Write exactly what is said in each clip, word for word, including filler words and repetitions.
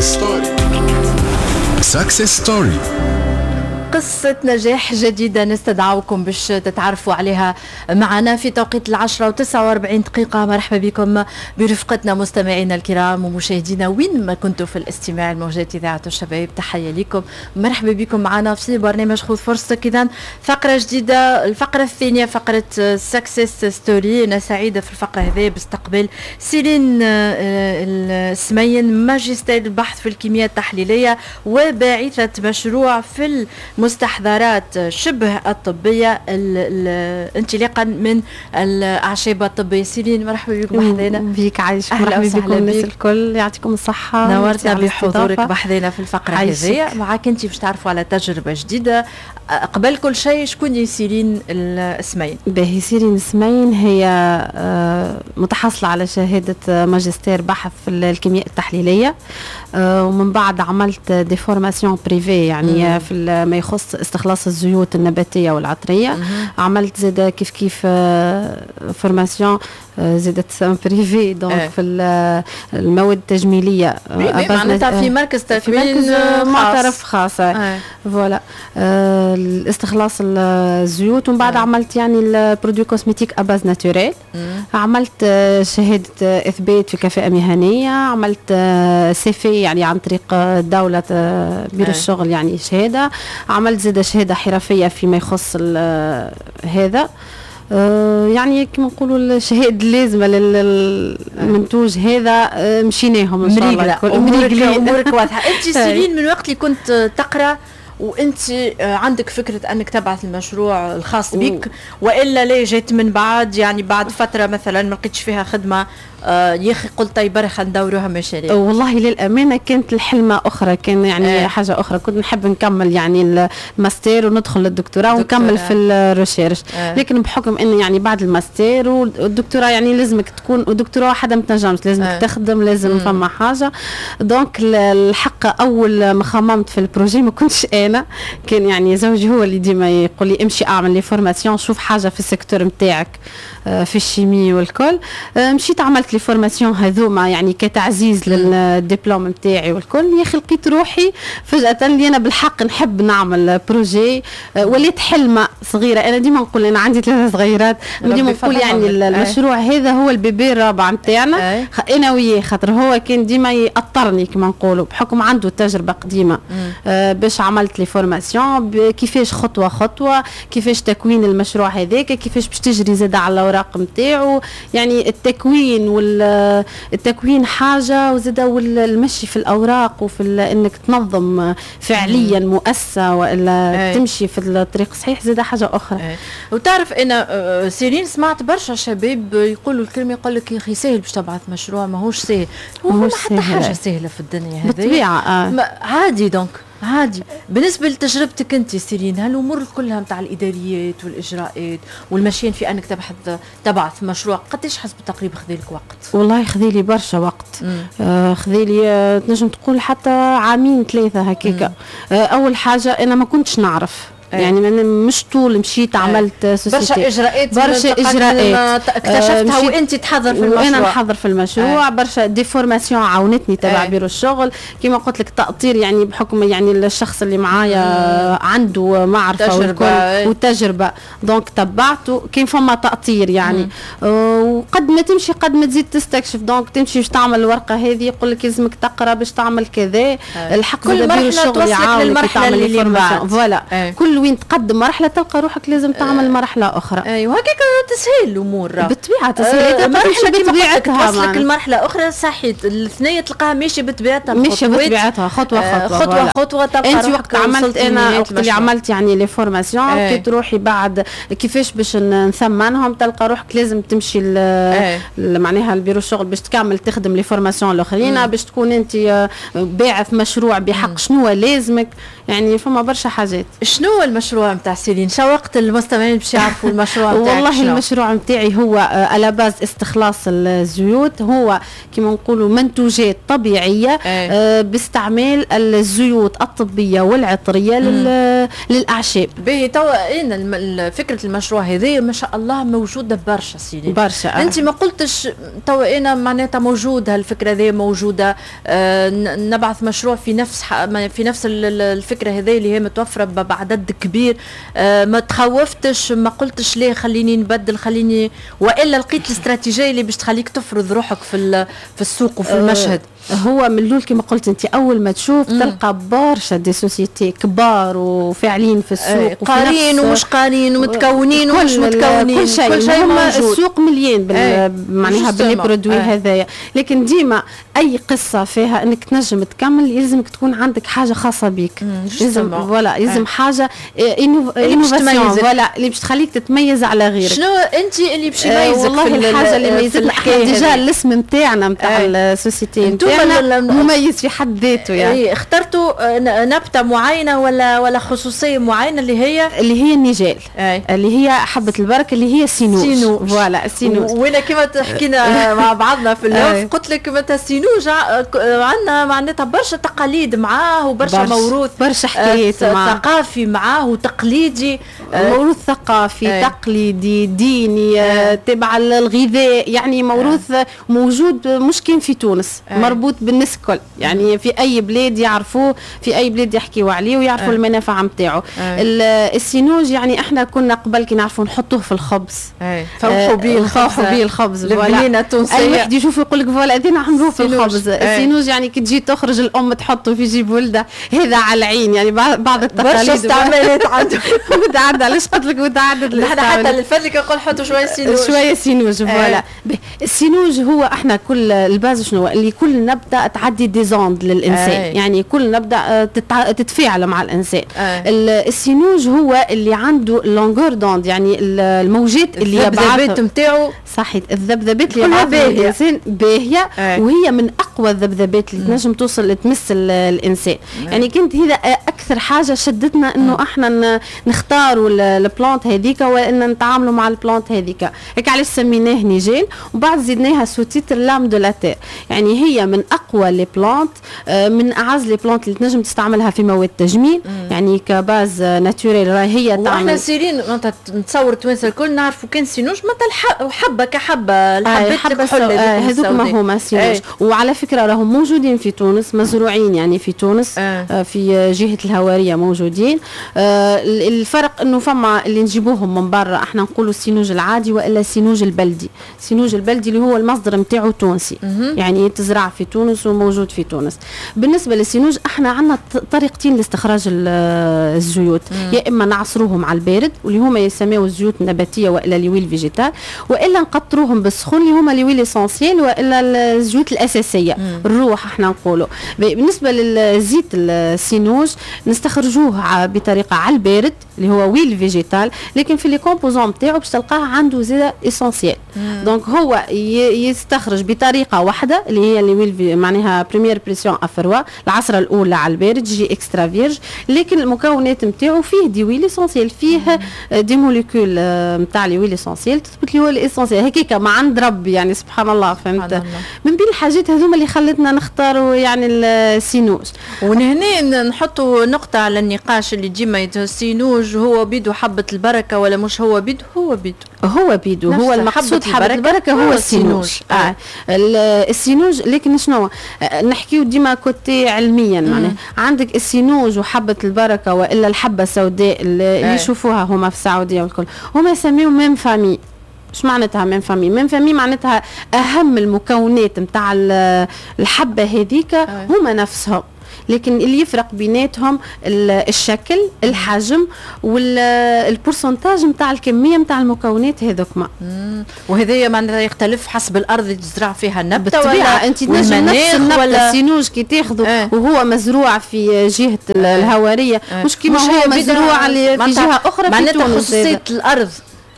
ستوري. سكسس ستوري، قصة نجاح جديدة نستدعوكم باش تتعرفوا عليها معنا في توقيت العشرة وتسعة واربعين دقيقة. مرحبا بكم برفقتنا مستمعينا الكرام ومشاهدينا وين ما كنتوا في الاستماع الموجات إذاعة الشباب. تحية لكم، مرحبا بكم معنا في برنامج خذ فرصتك. إذا فقرة جديدة، الفقرة الثانية فقرة سكسس ستوري. أنا سعيدة في الفقرة هذه باستقبال سيرين السمين، ماجستير البحث في الكيمياء التحليلية وباعثة مشروع في مستحضرات شبه الطبية انطلاقا من الأعشاب الطبية. سيرين مرحبا بكم بحذنا. بيك عايش، مرحبا بكم الناس الكل، يعطيكم الصحة. نورتنا بحضورك بحذنا في الفقرة هذه. معك انت باش تعرفوا على تجربة جديدة. قبل كل شيء شكون سيرين السمين؟ باهي، سيرين السمين هي متحصلة على شهادة ماجستير بحث في الكيمياء التحليلية، ومن بعد عملت دي فورماسيون بريفي يعني في ما يخص استخلاص الزيوت النباتية والعطرية. عملت زيادة كيف كيف فورماسيون زادت بريفي دونك اه. في المواد التجميلية معناتها في مركز تكوين معترف خاص اه. فوالا اه. الاستخلاص الزيوت، ومن بعد اه. عملت يعني البرودوي كوسميتيك اباز ناتوريل. عملت شهادة اثبات في كفاءة مهنية، عملت سيفي يعني عن طريق دولة بيرو اه. الشغل يعني شهادة. عملت زادة شهادة حرفية فيما يخص هذا آه يعني كما نقولوا الشهادة اللازمة للمنتوج هذا. آه مشيناهم ان شاء الله. امورك امورك واضحة. انت سيرين من وقت اللي كنت تقرا وانت عندك فكرة انك تبعث المشروع الخاص بك، والا ليه جيت من بعد يعني بعد فترة مثلا ما لقيتش فيها خدمة آه يا اخي قلت طيب برا خلينا ندوروها مشاريع؟ والله للامانه كانت الحلمه اخرى، كان يعني آه. حاجه اخرى. كنت نحب نكمل يعني الماستر وندخل للدكتوراه ونكمل في الريسيرش آه. لكن بحكم انه يعني بعد الماستر والدكتوراه يعني لازمك تكون، والدكتوراه وحده ما تنجمش، لازمك آه. تخدم، لازم فما حاجه. دونك الحق اول ما خممت في البروجي ما كنتش انا، كان يعني زوجي هو اللي ديما يقول لي امشي اعمل لي فورماسيون، شوف حاجه في السيكتور نتاعك في الشيمي والكل. مشيت عملت لي فورماسيون هذوما يعني كتعزيز للدبلوم نتاعي والكل. يا اخي لقيت روحي فجأة اللي انا بالحق نحب نعمل بروجي، وليت حلمة صغيرة. انا ديما نقول انا عندي ثلاثة صغيرات، ديما نقول يعني المشروع أي. هذا هو البيبي الرابع نتاعنا انا وياه، خاطر هو كان ديما يأطرني كما نقولوا بحكم عنده تجربة قديمة. آه باش عملت لي فورماسيون كيفاش خطوة خطوة، كيفاش تكوين المشروع هذاك، كيفاش باش تجري زاد على الأوراق نتاعو. يعني التكوين والتكوين حاجة، وزاد والمشي في الأوراق وفي انك تنظم فعليا مؤسسة وإلا أي. تمشي في الطريق الصحيح زاد حاجة أخرى أي. وتعرف أنا سيرين سمعت برشا شباب يقولوا الكلمة، يقول لك يا أخي سهل باش تبعث مشروع، ماهوش سهل. ما حتى حاجة سهلة في الدنيا هذه بالطبيعة آه. عادي. دونك عادي. بالنسبة لتجربتك أنت سيرين، هالأمور كلها متاع الإداريات والإجراءات والمشيين في أنك تبحث تبعث مشروع قديش حسب تقريبا خذيلك وقت؟ والله خذيلي برشا وقت. آه خذيلي آه تنجم تقول حتى عامين ثلاثة هكاكا. آه أول حاجة أنا ما كنتش نعرف يعني مش طول مشيت عملت سوسيتي برشا اجراءات برشا اجراءات اكتشفتها آه وانت تحضر في المشروع وانا نحضر في المشروع. آه. برشا دي فورماسيون عاونتني تبع آه. بيرو الشغل كما قلت لك، تأطير يعني بحكم يعني الشخص اللي معايا آه. عنده معرفه وتجربه آه. وتجربه، دونك تبعته كان فما تأطير يعني. آه وقد ما تمشي قد ما تزيد تستكشف. دونك تمشي باش تعمل الورقه هذه يقول لك لازمك تقرا باش تعمل كذا. آه. الحق كل بيرو الشغل يعاونك تعمل اللي بعد. فوالا آه. كل وين تقدم مرحله تلقى روحك لازم تعمل مرحله اخرى. ايوه هكاك تسهيل الامور بالطبيعه. تسهيل أه مرحله بطبيعتها توصلك المرحله اخرى صحيت الاثنيه تلقاها ماشيه بطبيعتها ماشيه بطبيعتها خطوه خطوه خطوه خطوه تلقى انت وقت عملت انا وقت اللي عملت يعني لي فورماسيون أه. كي تروحي بعد كيفاش باش نثمنهم تلقى روحك لازم تمشي أه. معناها البيرو الشغل باش تكمل تخدم لي فورماسيون الاخرين باش تكون انت باعث مشروع بحق. شنو لازمك يعني فما برشا حاجات. شنو المشروع نتاع سيرين؟ شوقت المستمعين باش يعرفوا المشروع نتاعك. والله المشروع نتاعي هو على باز استخلاص الزيوت، هو كما نقولوا منتوجات طبيعيه آه باستعمال الزيوت الطبيه والعطريه لل... للاعشاب. باهي توا اين فكره المشروع هذه ما شاء الله موجوده برشا سيرين برشا. آه. انت ما قلتش توا انا معناتها موجوده الفكره هذه موجوده، آه نبعث مشروع في نفس في نفس الفكره هذه اللي هي متوفره بعدد كبير، آه ما تخوفتش ما قلتش ليه خليني نبدل خليني، والا لقيت الاستراتيجيه اللي باش تخليك تفرض روحك في في السوق وفي المشهد؟ هو من الاول كما قلت انت اول ما تشوف م. تلقى برشا دي سوسيتي كبار وفاعلين في السوق، قارين ومش قارين ومتكونين ومش متكونين، كل شيء, كل شيء موجود. السوق مليان بال معناها بالبرودوي هذايا، لكن ديما اي قصه فيها انك تنجم تكمل يلزمك تكون عندك حاجه خاصه بك، لازم فوالا لازم حاجه انوفاسيون فوالا اللي باش تخليك تتميز على غيرك. شنو انت اللي باش يميزك؟ والله الحاجه اللي ميزتنا احنا ديجا الاسم نتاعنا نتاع السوسيتي مميز في حد ذاته يعني. اخترتوا نبته معينه ولا ولا خصوصيه معينه اللي هي اللي هي النجال أي. اللي هي حبه البركه اللي هي سينوج. سينوج فوالا السينوج. وانا كما حكينا مع بعضنا في اللوف قلت لك متى السينوج عندنا معناتها برشا تقاليد معاه وبرشا برش موروث برشا حكايات معاه، ثقافي معاه وتقليدي، موروث ثقافي أي. تقليدي ديني أي. تبع الغذاء يعني موروث أي. موجود مش كان في تونس أي. مربوط بالناس الكل يعني في اي بلاد يعرفوه، في اي بلاد يحكيوا عليه ويعرفوا أه. المنافع نتاعو. السينوج يعني احنا كنا قبل كي نعرفوا نحطوه في الخبز فوحوا به فوحوا به الخبز البنينه التونسيه، اي واحد يشوف يقول لك فوالا هذه نعملوه في الخبز. السينوج يعني كي تجي تخرج الام تحطه في جيب ولده هذا على العين يعني بعض التقاليد برشا استعمالات عنده متعدد. علاش قلت لك متعدد؟ نحن حتى الفلك يقول حطوا شويه سينوج شويه سينوج فوالا. السينوج هو احنا كل الباز شنو اللي كل نبته تعدي ديزوند للإنسان أي. يعني كل نبدأ تتع... تتفاعل مع الإنسان. السينوج هو اللي عنده لونغور دوند يعني الموجات اللي الذبذبات نتاعو صحيح الذبذبات اللي يبعثها الإنسان باهية أي. وهي من أقوى الذبذبات اللي تنجم توصل تمس الإنسان أي. يعني كنت هذا أكثر حاجة شدتنا إنه إحنا نختاروا البلانت هذيك وإن نتعاملوا مع البلانت هذيك هيك علاش سميناه نيجين وبعد زدناها سو تيتر لام دو لا تير يعني هي من أقوى لي بلانت من اعز لي بلانت اللي تنجم تستعملها في مواد تجميل مم. يعني كباز ناتوريل راهي هي تعمل. واحنا سيرين انت نتصور توانسه الكل نعرفوا كان سينوج مثل حبه كحبه الحبات الكحل هذوك ما هما سينوج. وعلى فكره راهم موجودين في تونس مزروعين يعني في تونس آه. في جهه الهواريه موجودين. آه الفرق انه فما اللي نجيبوهم من برا احنا نقولوا السينوج العادي والا السينوج البلدي. السينوج البلدي اللي هو المصدر نتاعو تونسي مم. يعني تزرع في تونس وموجود في تونس. بالنسبه للسينوج احنا عندنا طريقتين لاستخراج الزيوت مم. يا اما نعصروهم على البارد واللي هما يسميوا الزيوت النباتيه والا لويل فيجيتال والا نقطروهم بالسخون اللي هما لويل اسونسيال والا الزيوت الاساسيه مم. الروح احنا نقولوا. بالنسبه للزيت السينوج نستخرجوه بطريقه على البارد اللي هو ويل فيجيتال لكن في لي كومبوزون نتاعو باش تلقاه عنده زيت اسونسيال دونك هو يستخرج بطريقه واحده اللي هي الويل معناها بريمير بريسيون افروا العصره الاولى على البارد جي اكسترا فيرج لكن المكونات نتاعو فيه دي ويل اسونسيال فيه دي موليكول نتاع لي ويل اسونسيال تثبت لي هو الاسونسيال هكاك ما عند ربي يعني سبحان الله فهمت. من بين الحاجات هذوما اللي خلتنا نختاروا يعني السينوج. ونهنا نحطوا نقطه على النقاش اللي ديما السينوج هو بيدو حبه البركه ولا مش هو بيدو؟ هو بيدو هو بيدو هو المقصود حبه البركه, البركة هو, هو السينوج. آه. السينوج لكن شنو نحكيو ديما كوتي علميا معناها عندك السينوج وحبه البركه والا الحبه السوداء اللي يشوفوها هما في السعوديه والكل هما يسميو ميم فامي. ايش معناتها ميم فامي؟ ميم فامي معناتها اهم المكونات نتاع الحبه هذيك هما نفسهم لكن اللي يفرق بيناتهم الشكل الحجم والبورسنتاج نتاع الكميه نتاع المكونات هذوكما. وهذا معناتها يختلف حسب الارض اللي تزرع فيها النبته بالطبيعه انت تنجم نفس النبته السينوج كي تاخذه اه وهو مزروع في جهه اه الهواريه اه مش كيما هو مزروع في جهه اخرى في تونس. معناتها خصوصيه الارض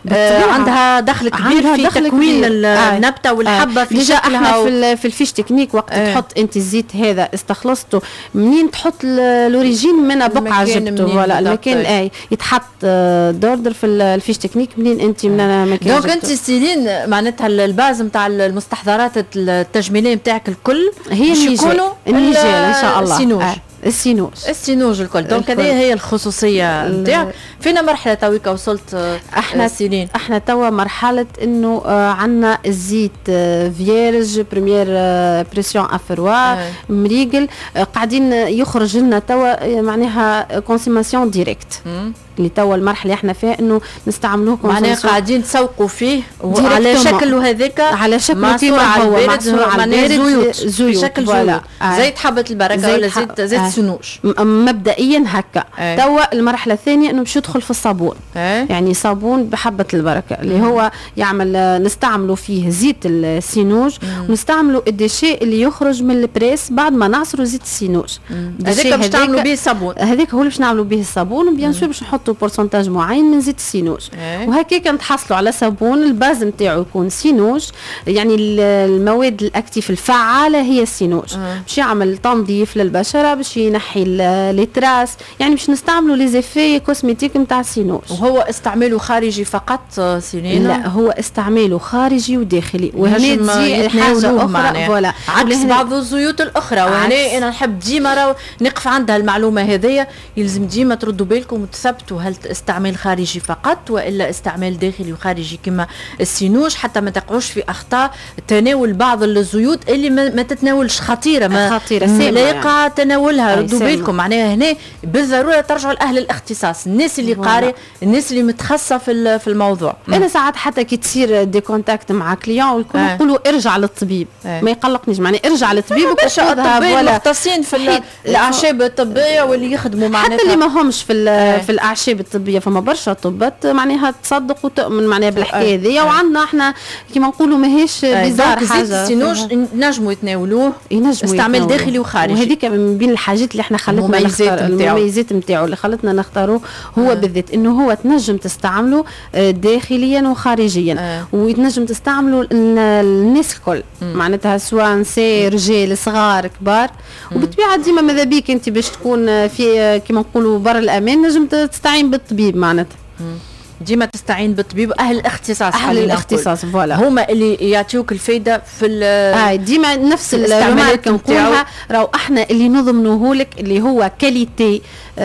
آه عندها دخل كبير عندها في دخل تكوين كبير. النبته والحبه آه. في شكلها احنا و... في في الفيش تكنيك وقت آه. تحط انت الزيت هذا استخلصته منين تحط الاوريجين من بقعه جبته ولا المكان اي يتحط دوردر في الفيش تكنيك منين انت من مكان دونك انت سيلين معناتها الباز نتاع المستحضرات التجميليه نتاعك الكل هي النيجيل النيجيل ان شاء الله السينوج آه. السينوج السينوج الكل دونك هذه هي الخصوصيه نتاعك. فينا مرحله تويكا وصلت احنا سيلين احنا توا مرحله انه آه عندنا الزيت آه فيرج بريمير آه بريسيون افروا آه. مريقل آه قاعدين يخرج لنا توا معناها كونسوماسيون ديريكت اللي توا المرحله اللي احنا فيها انه نستعملوه معناها قاعدين تسوقوا فيه على شكله هذاك على شكله كيما هو معصور على البارد زيوت شكل زيوت آه. زيت حبه البركه ولا زيت زيت آه. سنوج مبدئيا هكا آه. توا المرحله الثانيه انه باش يدخل في الصابون آه. يعني صابون بحبه البركه اللي هو يعمل نستعملوا فيه زيت السينوج ونستعملوا الديشي اللي يخرج من البريس بعد ما نعصروا زيت السينوج هذاك باش نعملوا به الصابون هذاك هو اللي باش نعملوا به الصابون وبيان سور باش نحطوا بورسنتاج معين من زيت السينوج أه. وهكاك نتحصلوا على صابون الباز نتاعو يكون سينوج يعني المواد الاكتيف الفعاله هي السينوج أه. باش يعمل تنظيف للبشره باش ينحي لي تراس يعني باش نستعملوا لي زيفي كوسميتيك نتاع السينوج. وهو استعماله خارجي فقط سينين؟ لا هو استعماله خارجي وداخلي وهنا تجي حاجه اخرى فوالا عكس بعض الزيوت الاخرى وهنا انا نحب ديما نقف عندها المعلومه هذيا يلزم ديما تردوا بالكم وتثبتوا هل استعمال خارجي فقط والا استعمال داخلي وخارجي كما السينوج حتى ما تقعوش في اخطاء تناول بعض الزيوت اللي ما, ما تتناولش خطيره ما خطيره لا يقع يعني. تناولها ردوا بالكم معناها هنا بالضروره ترجعوا لاهل الاختصاص الناس اللي قارئ الناس اللي متخصصه في في الموضوع. انا ساعات حتى كي تصير دي كونتاكت مع كليون والكل يقولوا آه. ارجع للطبيب آه. ما يقلقنيش معناها ارجع للطبيب وكتاخذها ولا مختصين في الاعشاب الطبيه واللي يخدموا معناها حتى اللي ما همش في آه. في الاعشاب الطبيه فما برشا طبات معناها تصدق وتؤمن معناها بالحكايه هذيا آه. وعندنا احنا كيما نقولوا ماهيش آه. بيزار حاجه زيت السينوج ينجموا يتناولوه ينجموا استعمال داخلي وخارجي وهذيك من بين الحاجات اللي احنا خلتنا المميزات نختار المميزات نتاعو اللي خلتنا نختاروه هو آه. بالذات انه هو تنجم تستعمله داخليا وخارجيا آه. وتنجم تستعمله الناس الكل معناتها سواء نساء رجال صغار كبار وبالطبيعه ديما ماذا بيك انت باش تكون في كيما نقولوا بر الامان نجم تستعين بالطبيب معناتها ديما تستعين بالطبيب اهل الاختصاص اهل الاختصاص فوالا هما اللي يعطيوك الفايده في اه ديما نفس الرمارك نقولها راهو احنا اللي نضمنوه لك اللي هو كاليتي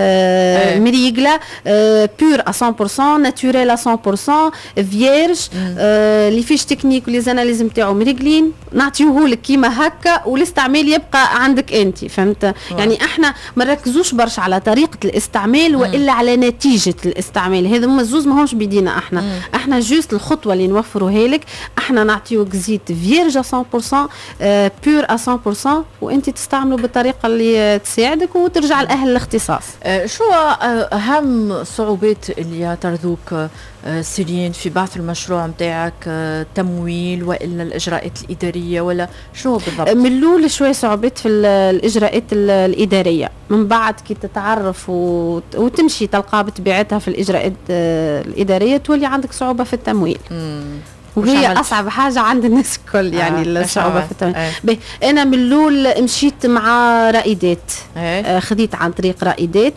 آه مريقله آه بور à cent pour cent ناتوريل à cent pour cent فيرج آه لي فيش تكنيك ولي زاناليز نتاعو مريقلين نعطيوه لك كيما هكا والاستعمال يبقى عندك انت فهمت أوه. يعني احنا ما نركزوش برشا على طريقه الاستعمال والا على نتيجه الاستعمال هذا هما زوز ما همش بيدينا احنا مم. احنا جوست الخطوه اللي نوفروها لك احنا نعطيوك زيت فيرج à cent pour cent آه بور à cent pour cent وانت تستعمله بالطريقه اللي تساعدك وترجع لاهل الاختصاص. آه شو اهم الصعوبات اللي ترذوك آه سيلين في بعث المشروع نتاعك آه تمويل والا الاجراءات الاداريه ولا شو بالضبط؟ من الاول شويه صعوبات في الاجراءات الاداريه من بعد كي تتعرف وتمشي تلقى بطبيعتها في الاجراءات آه الاداريه تولي عندك صعوبه في التمويل. مم. وهي اصعب حاجه عند الناس الكل يعني آه الصعوبه في التمويل. آه. انا من الاول مشيت مع رائدات آه. آه خذيت عن طريق رائدات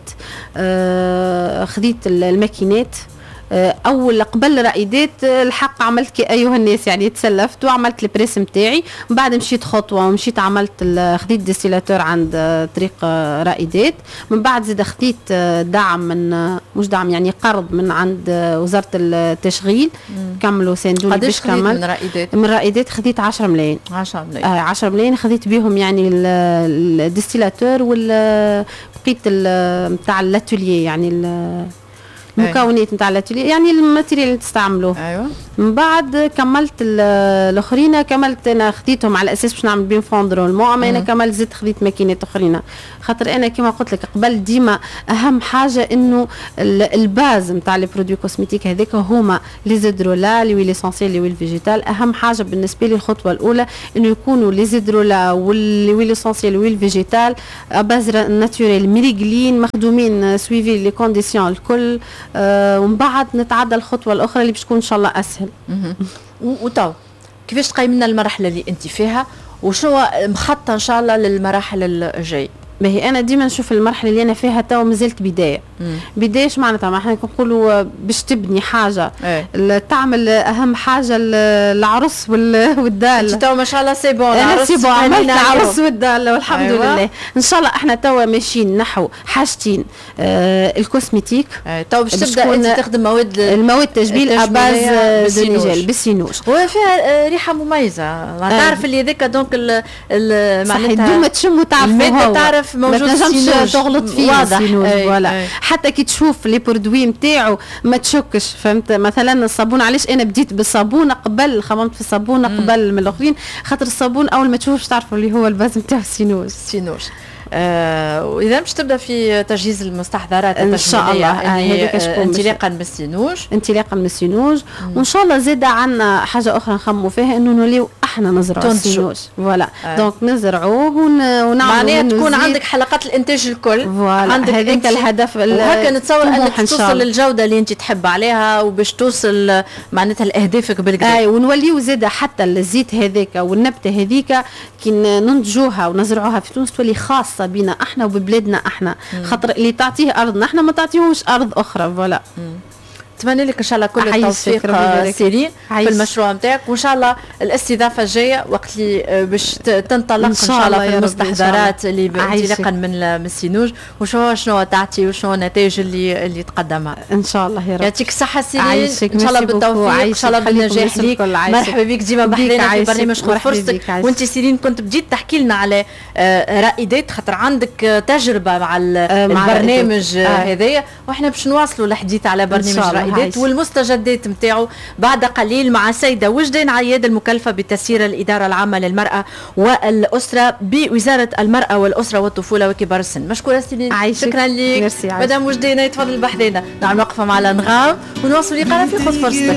آه خذيت الماكينات اول قبل رائدات الحق عملت كي ايها الناس يعني تسلفت وعملت البريس نتاعي من بعد مشيت خطوه ومشيت عملت خذيت ديستيلاتور عند طريق رائدات من بعد زيد خذيت دعم من مش دعم يعني قرض من عند وزاره التشغيل كملوا ساندوني باش كمل من رائدات من رائدات خذيت عشرة ملايين عشرة ملايين آه عشرة ملايين خذيت بهم يعني الديستيلاتور والبقيت نتاع الاتوليه يعني المكونات نتاع الاتوليه يعني الماتيريال اللي تستعملوه. ايوه من بعد كملت الاخرين كملت انا خديتهم على اساس باش نعمل بين فوندرولمون اما انا كملت زدت خديت ماكينات اخرين خاطر انا كما قلت لك قبل ديما اهم حاجه انه الباز نتاع لي برودوي كوسميتيك هذاك هما لي زيدرولا لي ويل اسونسيال لي ويل فيجيتال اهم حاجه بالنسبه لي الخطوه الاولى انه يكونوا لي زيدرولا واللي ويل اسونسيال ويل فيجيتال باز ناتوريل مريقلين مخدومين سويفي لي كونديسيون الكل آه ومن بعد نتعدى الخطوه الاخرى اللي باش تكون ان شاء الله اسهل. وتو كيفاش تقيمنا المراحل اللي انت فيها وشنو مخططه ان شاء الله للمراحل الجايه؟ باهي انا ديما نشوف المرحله اللي انا فيها توا مازالت بدايه. مم. بدايه اش معناتها؟ ما احنا نقولوا باش تبني حاجه ايه؟ تعمل اهم حاجه العرس والدال. انت توا ما شاء الله سي بون العرس سي بون عملت العرس والدال والحمد أيوة. لله. ان شاء الله احنا توا ماشيين نحو حاجتين آه الكوسميتيك. ايه. توا باش تبدا انت تخدم مواد المواد تجميل اباز دو نيجيل بالسينوش وفيها ريحه مميزه. ما ايه. تعرف اللي هذاك دونك معناتها دوما تشم وتعرف تعرف موجود ما تنجمش تغلط فيه واضح فوالا أي. حتى كي تشوف لي برودوي نتاعو ما تشكش فهمت. مثلا الصابون علاش انا بديت بالصابونه قبل خممت في الصابونه قبل من الاخرين خاطر الصابون اول ما تشوفش تعرفوا اللي هو الباز نتاعو السينوش السينوش. آه واذا مش تبدا في تجهيز المستحضرات ان شاء الله آه انطلاقا من السينوج انطلاقا من السينوج وان شاء الله زاد عندنا حاجه اخرى نخموا فيها انه نوليو احنا نزرعوا السينوج فوالا آه. دونك نزرعوه ونعملوا معناها تكون عندك حلقات الانتاج الكل فوالا عندك هذاك الهدف وهكا نتصور انك توصل للجوده اللي انت تحب عليها وباش توصل معناتها لاهدافك بالكدا. اي ونوليو زاد حتى الزيت هذاك والنبته هذيك كي ننتجوها ونزرعوها في تونس تولي خاصه بينا احنا وببلادنا احنا مم. خاطر اللي تعطيه ارضنا احنا ما تعطيهوش ارض اخرى فوالا. نتمنى لك ان شاء الله كل التوفيق سيرين في المشروع نتاعك وان شاء الله الاستضافه الجايه وقت اللي باش تنطلق ان شاء الله في المستحضرات اللي انطلاقا من السينوج وشنو شنو تعطي وشنو النتائج اللي اللي تقدمها ان شاء الله يا رب. يعطيك الصحه سيرين ان شاء الله بالتوفيق ان شاء الله بالنجاح ليك. مرحبا بك ديما بحرنا في برنامج خذ فرصتك. وانت سيرين كنت بديت تحكي لنا على رائدات خاطر عندك تجربه مع البرنامج هذايا واحنا باش نواصلوا الحديث على برنامج رائدات والمستجدات نتاعو بعد قليل مع سيدة وجدان عياد المكلفة بتسيير الإدارة العامة للمرأة والأسرة بوزارة المرأة والأسرة والطفولة وكبار السن. مشكورة سيلين شكرا لك. مدام وجدان يتفضل بحذنا. نعم نوقف مع الأنغام ونواصل لقاءنا في خذ فرصتك.